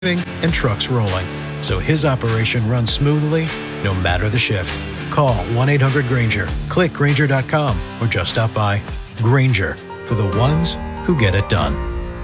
and trucks rolling, so his operation runs smoothly no matter the shift. Call 1-800-GRANGER, click Grainger.com, or just stop by. Grainger, for the ones who get it done.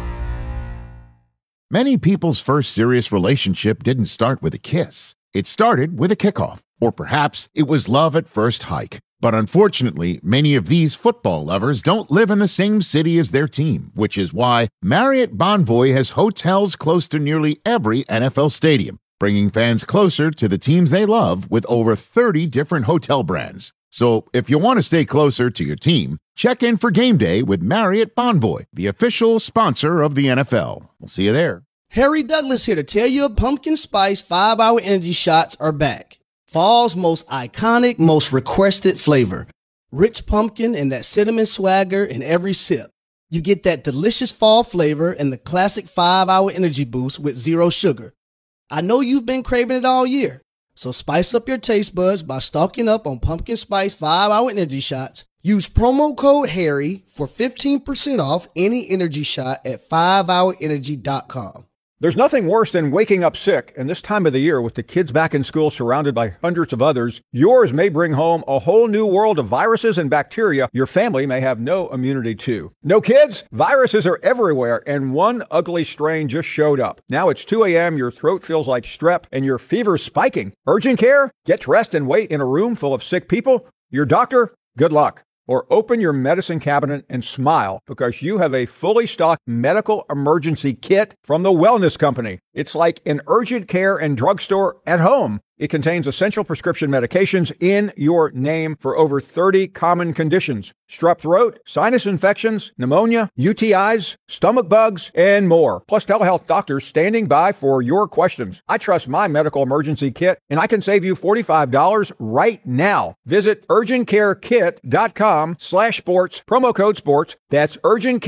Many people's first serious relationship didn't start with a kiss. It started with a kickoff, or perhaps it was love at first hike. But unfortunately, many of these football lovers don't live in the same city as their team, which is why Marriott Bonvoy has hotels close to nearly every NFL stadium, bringing fans closer to the teams they love with over 30 different hotel brands. So if you want to stay closer to your team, check in for game day with Marriott Bonvoy, the official sponsor of the NFL. We'll see you there. Harry Douglas here to tell you pumpkin spice 5-hour energy shots are back. Fall's most iconic, most requested flavor. Rich pumpkin and that cinnamon swagger in every sip. You get that delicious fall flavor and the classic 5-hour energy boost with zero sugar. I know you've been craving it all year, so spice up your taste buds by stocking up on pumpkin spice 5-hour energy shots. Use promo code HARRY for 15% off any energy shot at 5hourenergy.com. There's nothing worse than waking up sick, and this time of the year with the kids back in school surrounded by hundreds of others, yours may bring home a whole new world of viruses and bacteria your family may have no immunity to. No kids? Viruses are everywhere, and one ugly strain just showed up. Now it's 2 a.m., your throat feels like strep, and your fever's spiking. Urgent care? Get dressed and wait in a room full of sick people? Your doctor? Good luck. Or open your medicine cabinet and smile because you have a fully stocked medical emergency kit from the Wellness Company. It's like an urgent care and drugstore at home. It contains essential prescription medications in your name for over 30 common conditions. Strep throat, sinus infections, pneumonia, UTIs, stomach bugs, and more. Plus telehealth doctors standing by for your questions. I trust my medical emergency kit, and I can save you $45 right now. Visit urgentcarekit.com/sports, promo code sports. That's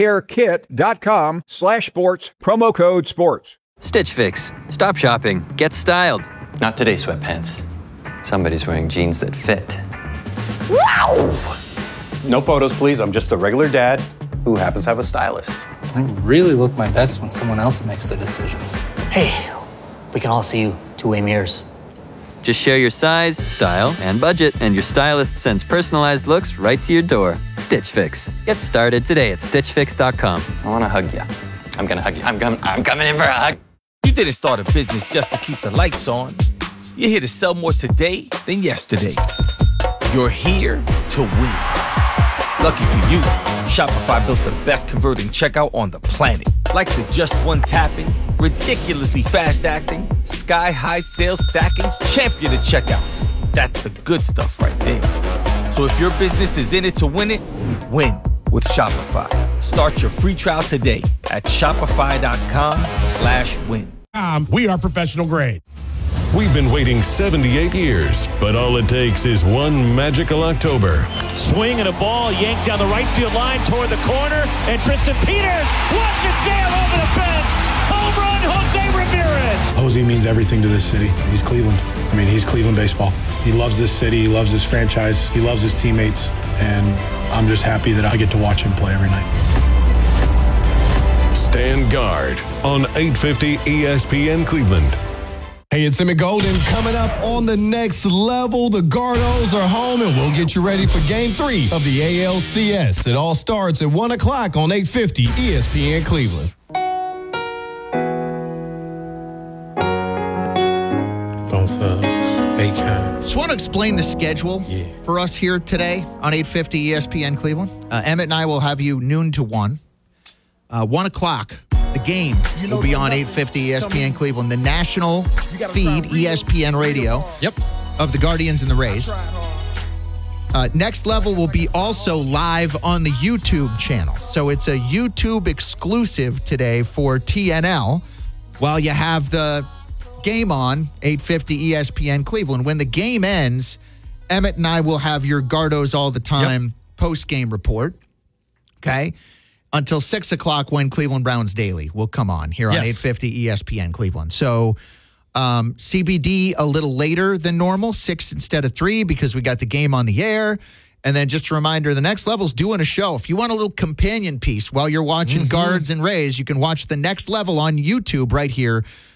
urgentcarekit.com/sports, promo code sports. Stitch Fix. Stop shopping. Get styled. Not today, sweatpants. Somebody's wearing jeans that fit. Wow! No photos, please. I'm just a regular dad who happens to have a stylist. I really look my best when someone else makes the decisions. Hey, we can all see you two-way mirrors. Just share your size, style, and budget, and your stylist sends personalized looks right to your door. Stitch Fix. Get started today at StitchFix.com. I want to hug you. I'm going to hug you. I'm coming in for a hug. You didn't start a business just to keep the lights on. You're here to sell more today than yesterday. You're here to win. Lucky for you, Shopify built the best converting checkout on the planet. Like the just one tapping, ridiculously fast acting, sky-high sales stacking, champion of checkouts. That's the good stuff right there. So if your business is in it to win it, win with Shopify. Start your free trial today at shopify.com/win. We are professional grade. We've been waiting 78 years, but all it takes is one magical October. Swing and a ball yanked down the right field line toward the corner, and Tristan Peters, watch it sail over the fence. Home run, Jose Ramirez. Jose means everything to this city. He's Cleveland. I mean, he's Cleveland baseball. He loves this city. He loves this franchise. He loves his teammates, and I'm just happy that I get to watch him play every night. Stand guard on 850 ESPN Cleveland. Hey, it's Emmett Golden. Coming up on the next level, the Gardos are home, and we'll get you ready for Game 3 of the ALCS. It all starts at 1 o'clock on 850 ESPN Cleveland. Both A-Cam. Just want to explain the schedule for us here today on 850 ESPN Cleveland. Emmett and I will have you noon to 1. 1 o'clock. The game will be on 850 ESPN Cleveland, the national feed, ESPN Radio, of the Guardians and the Rays. Next Level will be also live on the YouTube channel. So it's a YouTube exclusive today for TNL while you have the game on 850 ESPN Cleveland. When the game ends, Emmett and I will have your Gardos All the Time post-game report. Okay? Until 6 o'clock when Cleveland Browns Daily will come on here on 850 ESPN Cleveland. So CBD a little later than normal, 6 instead of 3 because we got the game on the air. And then just a reminder, the Next Level's doing a show. If you want a little companion piece while you're watching Guards and Rays, you can watch the Next Level on YouTube right here